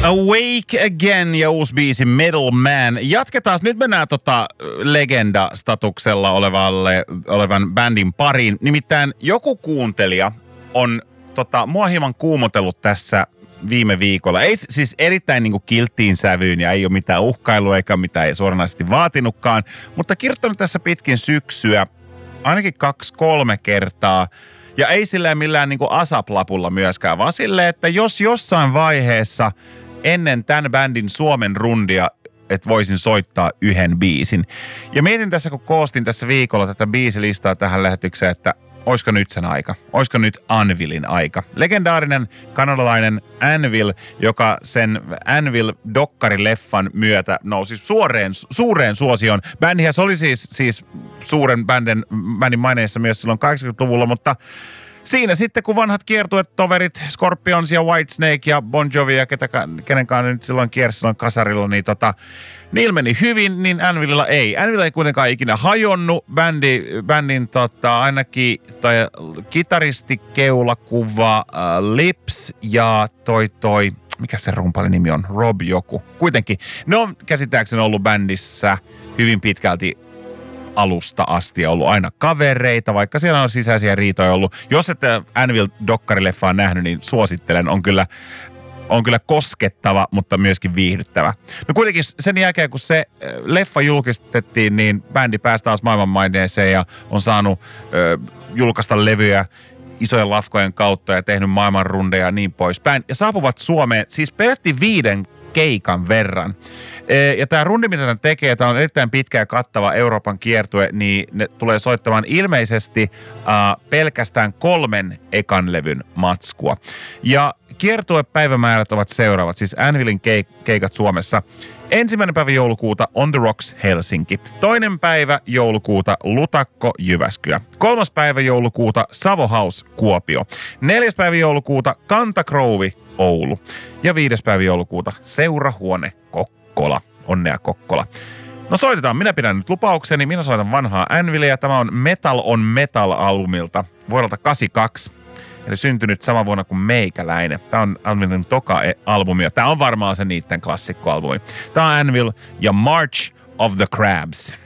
Awake Again ja uusi biisi Middleman. Jatketaan. Nyt mennään legenda-statuksella olevan bändin pariin. Nimittäin joku kuuntelija on mua hieman kuumotellut tässä viime viikolla. Ei siis erittäin niinku kilttiin sävyyn ja ei ole mitään uhkailua eikä mitään ei suoranaisesti vaatinutkaan. Mutta kirjoittanut tässä pitkin syksyä ainakin 2-3 kertaa. Ja ei silleen millään niinku ASAP-lapulla myöskään, vaan silleen, että jos jossain vaiheessa ennen tämän bändin Suomen rundia, että voisin soittaa yhden biisin. Ja mietin tässä, kun koostin tässä viikolla tätä biisilistaa tähän lähetykseen, että olisiko nyt sen aika? Olisiko nyt Anvilin aika? Legendaarinen kanadalainen Anvil, joka sen Anvil-dokkarileffan myötä nousi suureen suosioon. Bändihän se oli siis suuren bändin maineessa myös silloin 80-luvulla, mutta siinä sitten, kun vanhat kiertuetoverit, Scorpions ja Whitesnake ja Bon Jovi ja kenenkaan nyt silloin kiersi silloin kasarilla, niin niillä meni hyvin, niin Anvililla ei. Anvil ei kuitenkaan ikinä hajonnut. Bändin ainakin toi kitaristi, keulakuva, Lips ja toi mikä se rumpalin nimi on? Rob joku. Kuitenkin, ne on käsittääkseni ollut bändissä hyvin pitkälti alusta asti ollut aina kavereita, vaikka siellä on sisäisiä riitoja ollut. Jos ette Anvil-dokkarileffaa nähnyt, niin suosittelen. On kyllä koskettava, mutta myöskin viihdyttävä. No kuitenkin sen jälkeen, kun se leffa julkistettiin, niin bändi pääsi taas maailmanmaineeseen ja on saanut julkaista levyjä isojen lafkojen kautta ja tehnyt maailmanrundeja ja niin poispäin. Ja saapuvat Suomeen siis peräti 5 keikan verran. Ja tämä rundi, mitä ne tekee, tämä on erittäin pitkä ja kattava Euroopan kiertue, niin ne tulee soittamaan ilmeisesti pelkästään 3 ekan levyn matskua. Ja kiertuepäivämäärät ovat seuraavat, siis Anvilin keikat Suomessa. 1. päivä joulukuuta On the Rocks Helsinki. 2. päivä joulukuuta Lutakko Jyväskylä. 3. päivä joulukuuta Savo House Kuopio. 4. päivä joulukuuta Kantakrouvi Oulu. Ja 5. päivä joulukuuta Seurahuone Kokkola. Onnea Kokkola. No soitetaan, minä pidän nyt lupaukseni. Minä soitan vanhaa Anvilia. Tämä on Metal on Metal-albumilta vuodelta 82. Eli syntynyt sama vuonna kuin meikäläinen. Tämä on Anvilin toka albumi ja tämä on varmaan se niiden klassikkoalbumi. Tämä on Anvil ja March of the Crabs.